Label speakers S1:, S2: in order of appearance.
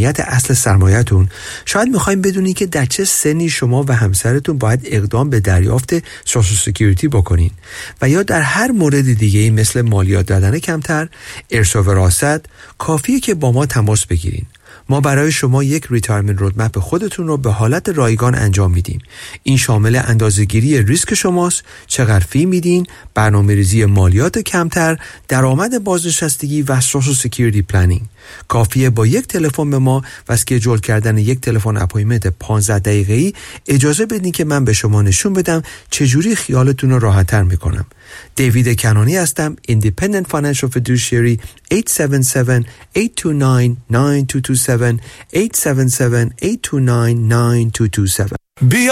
S1: اهمیت اصل سرمایه‌تون، شاید می‌خوایم بدونید که در چه سنی شما و همسرتون باید اقدام به دریافت سوشال سکیوریتی بکنین و یا در هر مورد دیگه‌ای مثل مالیات دادن کمتر، ارث و وراثت، کافیه که با ما تماس بگیرین. ما برای شما یک ریتایرمنت رودمپ خودتون رو به حالت رایگان انجام میدیم. این شامل اندازه‌گیری ریسک شماست، چقدر فی میدین، برنامه‌ریزی مالیات کمتر، درآمد بازنشستگی و سوشال سکیوریتی پلنینگ. کافیه با یک تلفن به ما و اسکیجول کردن یک تلفن اپایمنت 15 دقیقه‌ای اجازه بدین که من به شما نشون بدم چجوری خیالتون رو راحت‌تر میکنم. دیوید کنانی هستم، Independent Financial Fiduciary. 877-829-9227 877-829-9227.